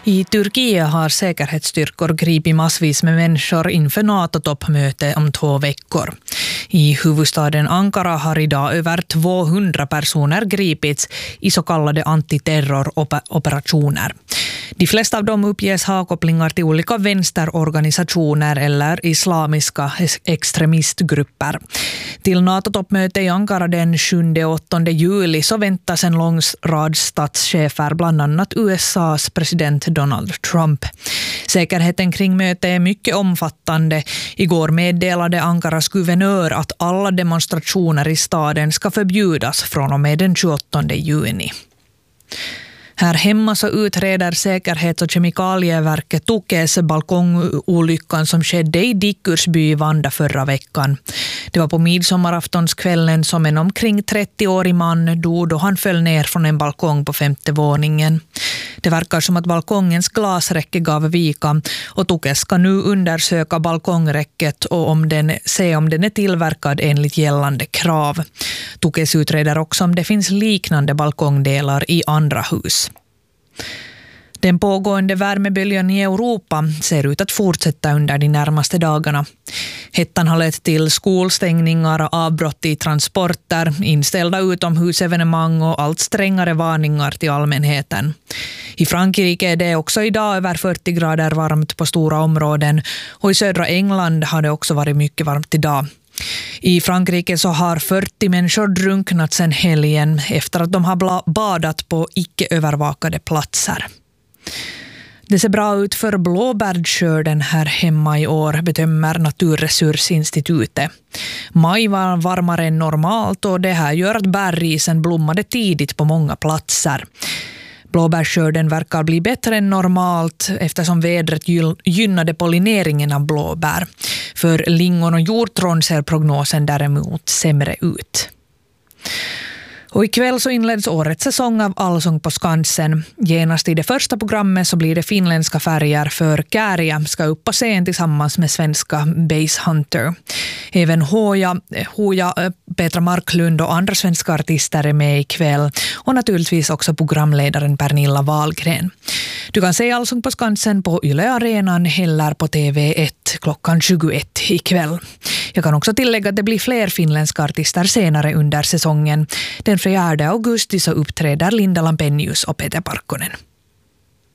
I Turkiet har säkerhetsstyrkor gripit massvis med människor inför NATO-toppmöte om 2 veckor. I huvudstaden Ankara har idag över 200 personer gripits i så kallade antiterroroperationer. De flesta av dem uppges ha kopplingar till olika vänsterorganisationer eller islamiska extremistgrupper. Till NATO-toppmöte i Ankara den 7-8 juli så väntas en lång rad statschefer, bland annat USAs president Donald Trump. Säkerheten kring mötet är mycket omfattande. Igår meddelade Ankaras guvernör att alla demonstrationer i staden ska förbjudas från och med den 28 juni. Här hemma så utreder säkerhets- och kemikalieverket Tukes balkongolyckan som skedde i Dickursby i Vanda förra veckan. Det var på midsommaraftonskvällen som en omkring 30-årig man dog då han föll ner från en balkong på 5:e våningen. Det verkar som att balkongens glasräcke gav vika och Tukes ska nu undersöka balkongräcket och om den är tillverkad enligt gällande krav. Tukes utreder också om det finns liknande balkongdelar i andra hus. Den pågående värmeböljan i Europa ser ut att fortsätta under de närmaste dagarna. Hettan har lett till skolstängningar, avbrott i transporter, inställda utomhusevenemang och allt strängare varningar till allmänheten. I Frankrike är det också idag över 40 grader varmt på stora områden och i södra England har det också varit mycket varmt idag. I Frankrike så har 40 människor drunknat sedan helgen efter att de har badat på icke-övervakade platser. Det ser bra ut för blåbärskörden här hemma i år, bedömer Naturresursinstitutet. Maj var varmare än normalt och det här gör att bärrisen blommade tidigt på många platser. Blåbärskörden verkar bli bättre än normalt eftersom vädret gynnade pollineringen av blåbär. För lingon och hjortron ser prognosen däremot sämre ut. Och ikväll så inleds årets säsong av Allsång på Skansen. Genast i det första programmet så blir det finländska färger för Käärijä ska upp på scen tillsammans med svenska Base Hunter. Även Hooja, Petra Marklund och andra svenska artister är med ikväll och naturligtvis också programledaren Pernilla Wahlgren. Du kan se Allsång på Skansen på Yle Arenan eller på TV1 klockan 21 ikväll. Jag kan också tillägga att det blir fler finländska artister senare under säsongen. Den 4 augusti så uppträder Linda Lampenius och Peter Parkkonen.